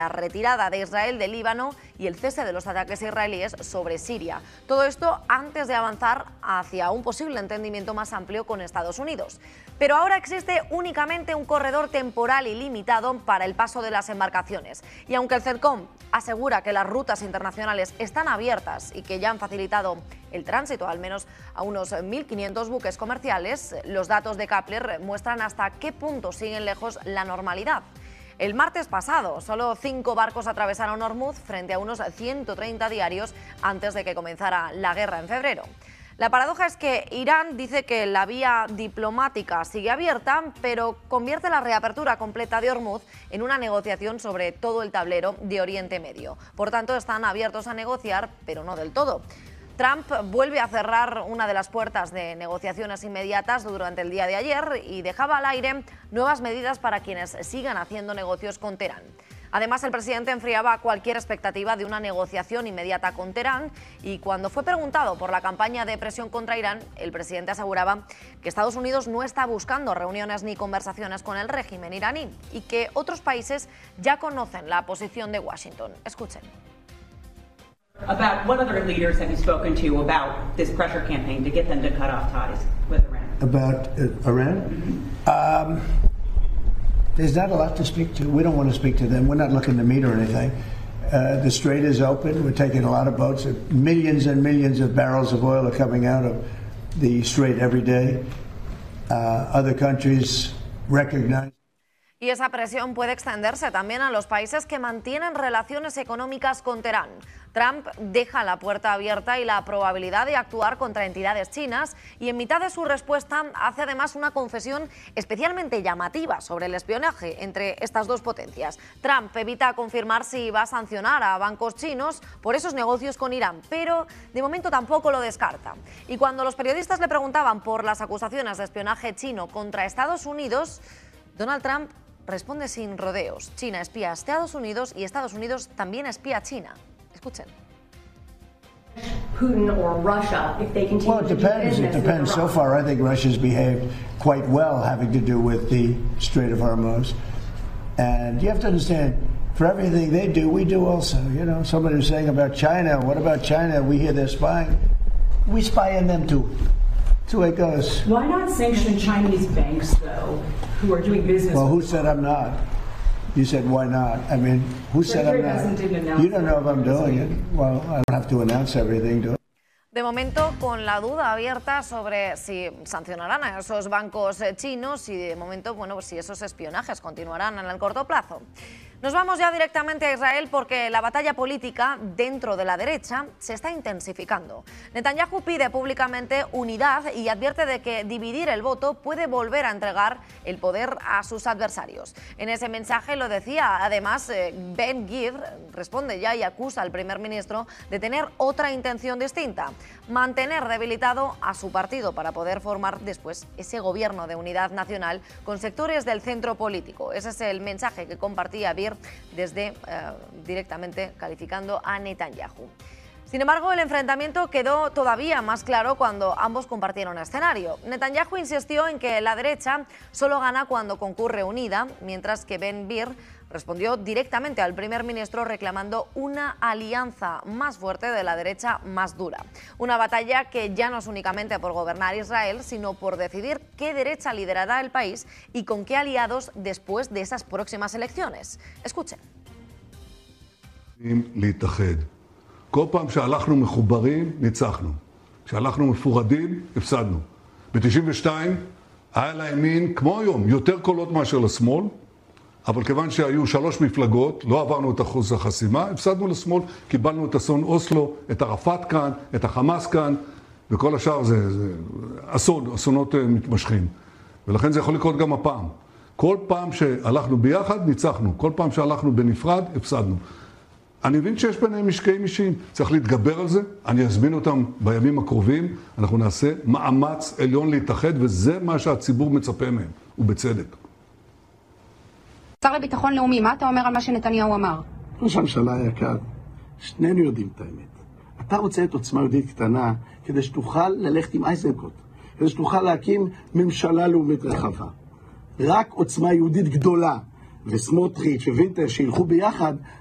la retirada de Israel del Líbano y el cese de los ataques israelíes sobre Siria. Todo esto antes de avanzar hacia un posible entendimiento más amplio con Estados Unidos. Pero ahora existe únicamente un corredor temporal ilimitado para el paso de las embarcaciones. Y aunque el CENTCOM asegura que las rutas internacionales están abiertas y que ya han facilitado el tránsito al menos a unos 1.500 buques comerciales, los datos de Kpler muestran hasta qué punto siguen lejos la normalidad. El martes pasado, solo 5 barcos atravesaron Hormuz frente a unos 130 diarios antes de que comenzara la guerra en febrero. La paradoja es que Irán dice que la vía diplomática sigue abierta, pero convierte la reapertura completa de Hormuz en una negociación sobre todo el tablero de Oriente Medio. Por tanto, están abiertos a negociar, pero no del todo. Trump vuelve a cerrar una de las puertas de negociaciones inmediatas durante el día de ayer y dejaba al aire nuevas medidas para quienes sigan haciendo negocios con Teherán. Además, el presidente enfriaba cualquier expectativa de una negociación inmediata con Teherán y cuando fue preguntado por la campaña de presión contra Irán, el presidente aseguraba que Estados Unidos no está buscando reuniones ni conversaciones con el régimen iraní y que otros países ya conocen la posición de Washington. Escuchen. About what other leaders have you spoken to about this pressure campaign to get them to cut off ties with Iran? About Iran? Mm-hmm. There's not a lot to speak to. We don't want to speak to them. We're not looking to meet or anything. The strait is open. We're taking a lot of boats. Millions and millions of barrels of oil are coming out of the strait every day. Other countries recognize. Y esa presión puede extenderse también a los países que mantienen relaciones económicas con Teherán. Trump deja la puerta abierta y la probabilidad de actuar contra entidades chinas y en mitad de su respuesta hace además una confesión especialmente llamativa sobre el espionaje entre estas dos potencias. Trump evita confirmar si va a sancionar a bancos chinos por esos negocios con Irán, pero de momento tampoco lo descarta. Y cuando los periodistas le preguntaban por las acusaciones de espionaje chino contra Estados Unidos, Donald Trump responde sin rodeos. China espía a Estados Unidos y Estados Unidos también espía a China. Escuchen. Putin or Russia, if they continue well, it depends. It depends. So far, I think Russia's behaved quite well, having to do with the Strait of Hormuz. And you have to understand, for everything they do, we do also. You know, somebody was saying about China. What about China? We hear they're spying. We spy on them too. That's the way it goes. Why not sanction Chinese banks, though, who are doing business? Well, who said I'm not? You said, why not? I mean, who said I'm not? You don't know if I'm doing it. Well, I don't have to announce everything, do I? De momento, con la duda abierta sobre si sancionarán a esos bancos chinos y de momento, bueno, pues si esos espionajes continuarán en el corto plazo. Nos vamos ya directamente a Israel porque la batalla política dentro de la derecha se está intensificando. Netanyahu pide públicamente unidad y advierte de que dividir el voto puede volver a entregar el poder a sus adversarios. En ese mensaje lo decía, además, Ben Gvir responde ya y acusa al primer ministro de tener otra intención distinta, mantener debilitado a su partido para poder formar después ese gobierno de unidad nacional con sectores del centro político. Ese es el mensaje que compartía Gvir desde directamente calificando a Netanyahu. Sin embargo, el enfrentamiento quedó todavía más claro cuando ambos compartieron escenario. Netanyahu insistió en que la derecha solo gana cuando concurre unida, mientras que Ben Gvir respondió directamente al primer ministro reclamando una alianza más fuerte de la derecha más dura. Una batalla que ya no es únicamente por gobernar Israel, sino por decidir qué derecha liderará el país y con qué aliados después de esas próximas elecciones. Escuchen. כל פעם שהלכנו מחוברים, ניצחנו. כשהלכנו מפורדים, הפסדנו. ב-92 היה לימין, כמו היום, יותר קולות מאשר לשמאל, אבל כיוון שהיו 3 מפלגות, לא עברנו את אחוז החסימה, הפסדנו לשמאל, קיבלנו את אסון אוסלו, את ערפאת כאן, את החמאס כאן, וכל השאר זה אסונות מתמשכים. ולכן זה יכול לקרות גם הפעם. כל פעם שהלכנו ביחד, ניצחנו. כל פעם שהלכנו בנפרד, הפסדנו. אני מבין שיש ביניהם משקעים אישיים, צריך להתגבר על זה, אני אזמין אותם בימים הקרובים, אנחנו נעשה מאמץ עליון להתאחד, וזה מה שהציבור מצפה מהם, ובצדק. שר לביטחון לאומי, מה אתה אומר על מה שנתניהו אמר? ראש הממשלה היקר, שנינו יודעים את האמת. אתה רוצה את עוצמה יהודית קטנה, כדי שתוכל ללכת עם אייזנקוט, כדי שתוכל להקים ממשלה לאומית רחבה. רק עוצמה יהודית גדולה, וסמוטריץ' ווינטר שילכו ביחד,